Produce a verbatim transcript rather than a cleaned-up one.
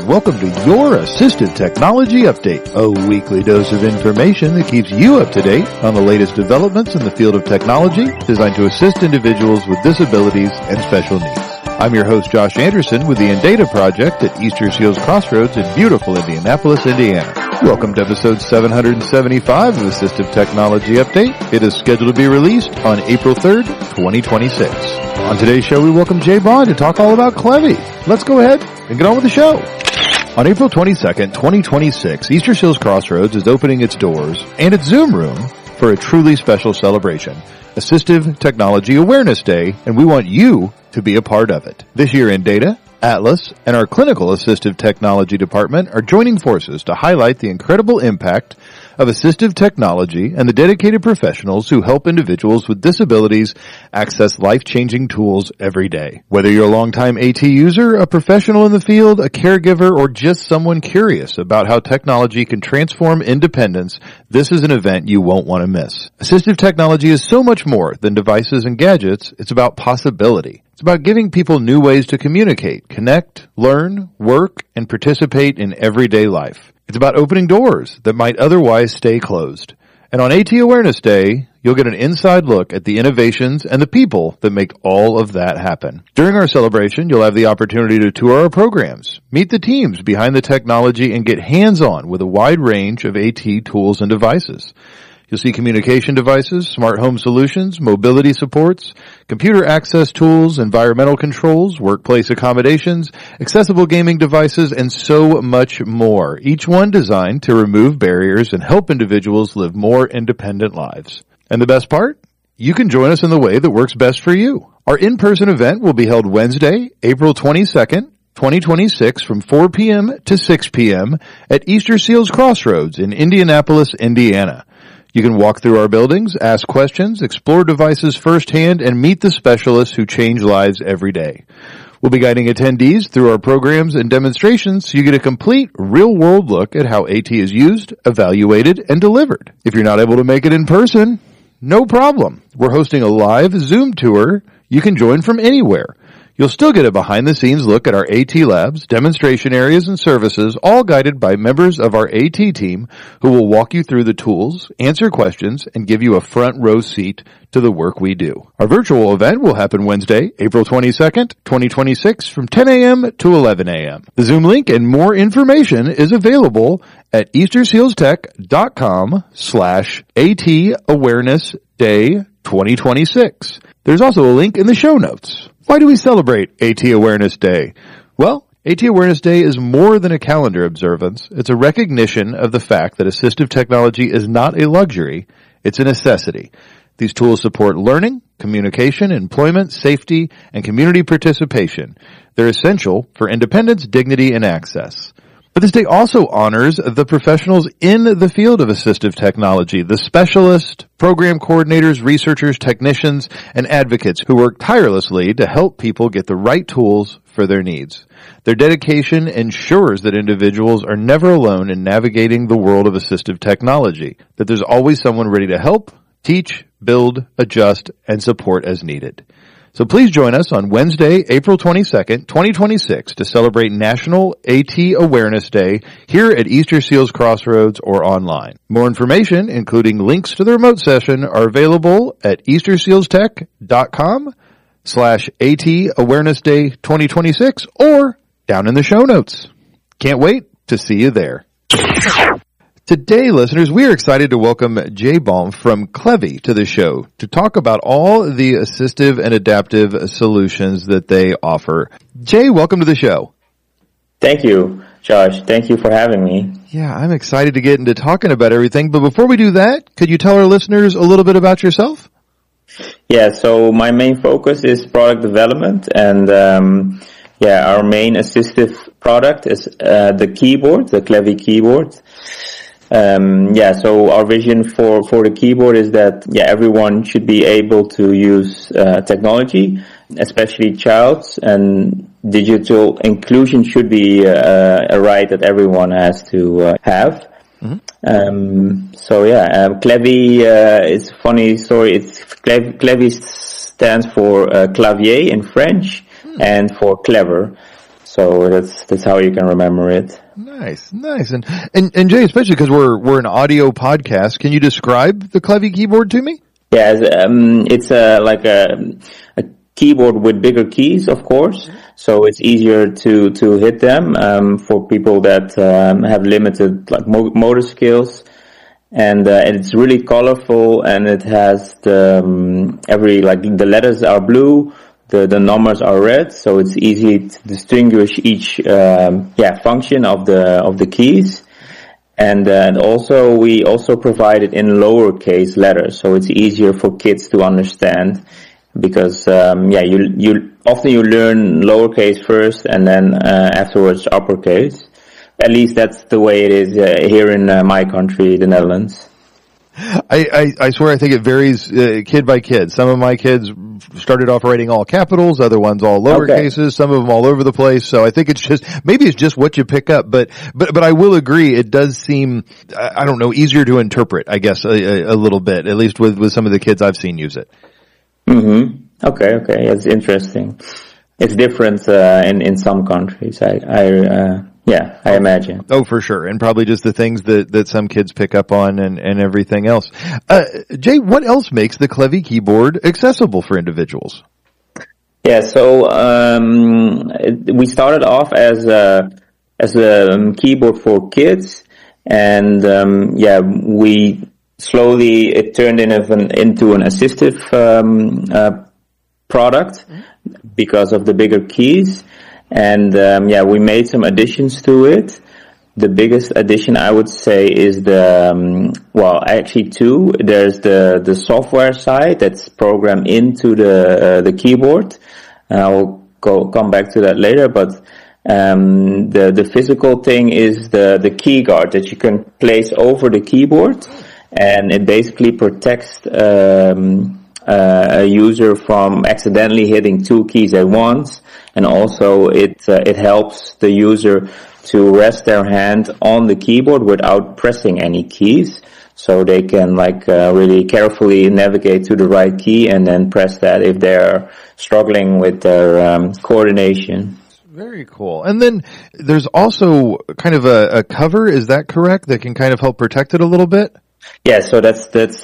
and welcome to your Assistive Technology Update, a weekly dose of information that keeps you up to date on the latest developments in the field of technology designed to assist individuals with disabilities and special needs. I'm your host, Josh Anderson, with the Indata Project at Easter Seals Crossroads in beautiful Indianapolis, Indiana. Welcome to episode seven hundred seventy-five of Assistive Technology Update. It is scheduled to be released on April third, twenty twenty-six. On today's show, we welcome Jay Bond to talk all about Clevy. Let's go ahead and get on with the show. On April twenty-second, twenty twenty-six, Easter Seals Crossroads is opening its doors and its Zoom room for a truly special celebration, Assistive Technology Awareness Day, and we want you to be a part of it. This year Indata, Atlas, and our Clinical Assistive Technology Department are joining forces to highlight the incredible impact of assistive technology and the dedicated professionals who help individuals with disabilities access life-changing tools every day. Whether you're a longtime AT user, a professional in the field, a caregiver, or just someone curious about how technology can transform independence, this is an event you won't want to miss. Assistive technology is so much more than devices and gadgets. It's about possibility. It's about giving people new ways to communicate, connect, learn, work, and participate in everyday life. It's about opening doors that might otherwise stay closed. And on AT Awareness Day, you'll get an inside look at the innovations and the people that make all of that happen. During our celebration, you'll have the opportunity to tour our programs, meet the teams behind the technology, and get hands-on with a wide range of AT tools and devices. You'll see communication devices, smart home solutions, mobility supports, computer access tools, environmental controls, workplace accommodations, accessible gaming devices, and so much more. Each one designed to remove barriers and help individuals live more independent lives. And the best part? You can join us in the way that works best for you. Our in-person event will be held Wednesday, April twenty-second, twenty twenty-six from four p.m. to six p.m. at Easter Seals Crossroads in Indianapolis, Indiana. You can walk through our buildings, ask questions, explore devices firsthand, and meet the specialists who change lives every day. We'll be guiding attendees through our programs and demonstrations so you get a complete real-world look at how AT is used, evaluated, and delivered. If you're not able to make it in person, no problem. We're hosting a live Zoom tour you can join from anywhere. You'll still get a behind-the-scenes look at our AT labs, demonstration areas, and services, all guided by members of our AT team who will walk you through the tools, answer questions, and give you a front-row seat to the work we do. Our virtual event will happen Wednesday, April twenty-second, twenty twenty-six from ten a.m. to eleven a.m. The Zoom link and more information is available at eastersealstech.com slash AT Awareness Day twenty twenty-six. There's also a link in the show notes. Why do we celebrate AT Awareness Day? Well, AT Awareness Day is more than a calendar observance. It's a recognition of the fact that assistive technology is not a luxury, it's a necessity. These tools support learning, communication, employment, safety, and community participation. They're essential for independence, dignity, and access. But this day also honors the professionals in the field of assistive technology, the specialists, program coordinators, researchers, technicians, and advocates who work tirelessly to help people get the right tools for their needs. Their dedication ensures that individuals are never alone in navigating the world of assistive technology, that there's always someone ready to help, teach, build, adjust, and support as needed. So please join us on Wednesday, April twenty-second, twenty twenty-six to celebrate National AT Awareness Day here at Easter Seals Crossroads or online. More information, including links to the remote session, are available at eastersealstech.com slash AT Awareness Day twenty twenty-six or down in the show notes. Can't wait to see you there. Today, listeners, we are excited to welcome Jay Baum from Clevy to the show to talk about all the assistive and adaptive solutions that they offer. Jay, welcome to the show. Thank you, Josh. Thank you for having me. Yeah, I'm excited to get into talking about everything. But before we do that, could you tell our listeners a little bit about yourself? Yeah, so my main focus is product development, and um, yeah, our main assistive product is uh, the keyboard, the Clevy keyboard. Um, yeah, so our vision for, for the keyboard is that, yeah, everyone should be able to use, uh, technology, especially childs, and digital inclusion should be, uh, a right that everyone has to, uh, have. Mm-hmm. Um, so yeah, um, Clevy, uh, is a funny story. It's, Clevy, Clevy stands for, uh, clavier in French, mm. and for clever. So that's that's how you can remember it. Nice, nice. And and, and Jay, especially because we're we're an audio podcast, can you describe the Clevy keyboard to me? Yeah, um, it's a, like a, a keyboard with bigger keys, of course. So it's easier to, to hit them, um, for people that, um, have limited, like, mo- motor skills. And, uh, it's really colorful, and it has the, um, every, like, the letters are blue, the, the numbers are red, so it's easy to distinguish each, um, yeah, function of the, of the keys. And, uh, and also, we also provide it in lowercase letters, so it's easier for kids to understand, because, um, yeah, you, you, often you learn lowercase first, and then, uh, afterwards uppercase. At least that's the way it is, uh, here in, uh, my country, the Netherlands. I, I, I swear I think it varies uh, kid by kid. Some of my kids started off writing all capitals, other ones all lower Okay. cases, some of them all over the place. So I think it's just, maybe it's just what you pick up. But, but, but I will agree, it does seem, I, I don't know, easier to interpret, I guess, a, a, a little bit, at least with, with some of the kids I've seen use it. Mm-hmm. Okay, okay, that's interesting. It's different, uh, in, in some countries, I, I, uh, yeah, I imagine. Oh, for sure. And probably just the things that, that some kids pick up on and, and everything else. Uh, Jay, what else makes the Clevy keyboard accessible for individuals? Yeah, so, um, it, we started off as a, as a um, keyboard for kids, and, um, yeah, we slowly, it turned in an, into an assistive, um, uh, product because of the bigger keys. And, um, yeah, we made some additions to it. The biggest addition, I would say, is the, um, well, actually two. There's the, the software side that's programmed into the, uh, the keyboard. And I will go, come back to that later, but, um, the, the physical thing is the, the key guard that you can place over the keyboard. And it basically protects, um, uh, a user from accidentally hitting two keys at once. And also it, uh, it helps the user to rest their hand on the keyboard without pressing any keys. So they can like, uh, really carefully navigate to the right key and then press that if they're struggling with their, um, coordination. Very cool. And then there's also kind of a, a cover, is that correct? That can kind of help protect it a little bit? Yeah, so that's, that's,